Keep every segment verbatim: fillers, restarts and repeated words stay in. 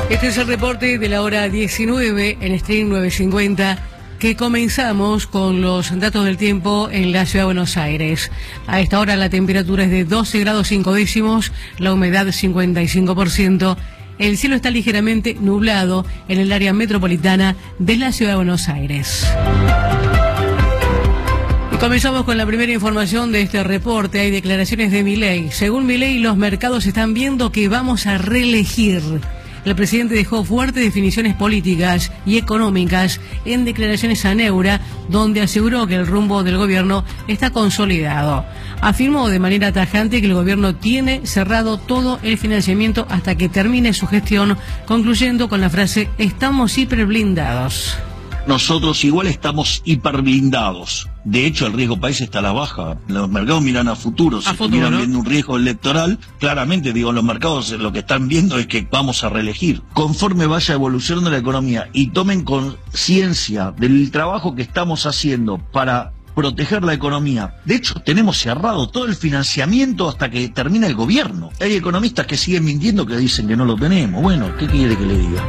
Este es el reporte de la hora diecinueve en Stream nueve cincuenta, que comenzamos con los datos del tiempo en la Ciudad de Buenos Aires. A esta hora la temperatura es de doce grados cinco décimos, la humedad cincuenta y cinco por ciento. El cielo está ligeramente nublado en el área metropolitana de la Ciudad de Buenos Aires. Y comenzamos con la primera información de este reporte. Hay declaraciones de Milei. Según Milei, los mercados están viendo que vamos a reelegir. El presidente dejó fuertes definiciones políticas y económicas en declaraciones a Neura, donde aseguró que el rumbo del gobierno está consolidado. Afirmó de manera tajante que el gobierno tiene cerrado todo el financiamiento hasta que termine su gestión, concluyendo con la frase: estamos hiperblindados. Nosotros igual estamos hiperblindados. De hecho, el riesgo país está a la baja. Los mercados miran a futuro. Si estuvieran viendo un riesgo electoral, claramente, digo, los mercados lo que están viendo es que vamos a reelegir. Conforme vaya evolucionando la economía y tomen conciencia del trabajo que estamos haciendo para proteger la economía. De hecho, tenemos cerrado todo el financiamiento hasta que termine el gobierno. Hay economistas que siguen mintiendo, que dicen que no lo tenemos. Bueno, ¿qué quiere que le diga?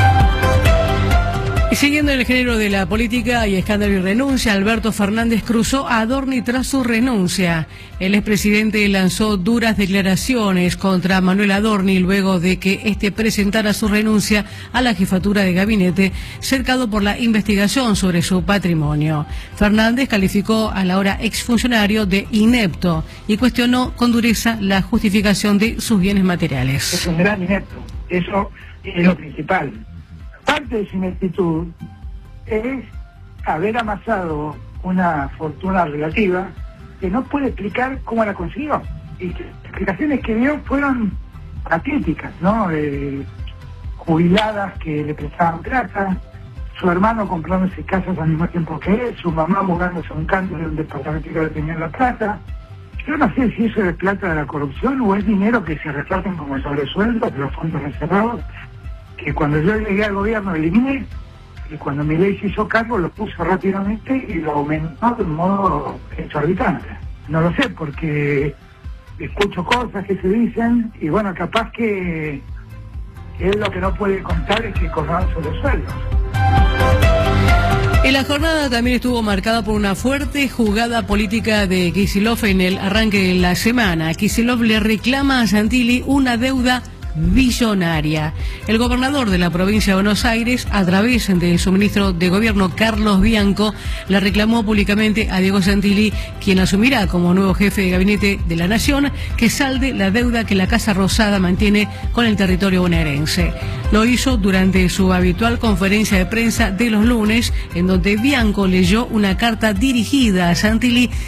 Y siguiendo el género de la política y escándalo y renuncia, Alberto Fernández cruzó a Adorni tras su renuncia. El expresidente lanzó duras declaraciones contra Manuel Adorni luego de que éste presentara su renuncia a la jefatura de gabinete, cercado por la investigación sobre su patrimonio. Fernández calificó al ahora exfuncionario de inepto y cuestionó con dureza la justificación de sus bienes materiales. Es un gran inepto, eso es lo principal. Parte de su ineptitud es haber amasado una fortuna relativa que no puede explicar cómo la consiguió. Y las explicaciones que dio fueron patéticas, ¿no? Eh, jubiladas que le prestaban plata, su hermano comprándose casas al mismo tiempo que él, su mamá mudándose a un canto de un departamento que tenía la plata. Yo no sé si eso es plata de la corrupción o es dinero que se reparten como sobresueldos de los fondos reservados, que cuando yo llegué al gobierno eliminé, y cuando Milei se hizo cargo lo puso rápidamente y lo aumentó de un modo exorbitante. No lo sé, porque escucho cosas que se dicen y bueno, capaz que él lo que no puede contar es que cobraban sobre sueldos. En la jornada también estuvo marcada por una fuerte jugada política de Kicillof en el arranque de la semana. Kicillof le reclama a Santilli una deuda billonaria. El gobernador de la provincia de Buenos Aires, a través de su ministro de gobierno Carlos Bianco, le reclamó públicamente a Diego Santilli, quien asumirá como nuevo jefe de gabinete de la nación, que salde la deuda que la Casa Rosada mantiene con el territorio bonaerense. Lo hizo durante su habitual conferencia de prensa de los lunes, en donde Bianco leyó una carta dirigida a Santilli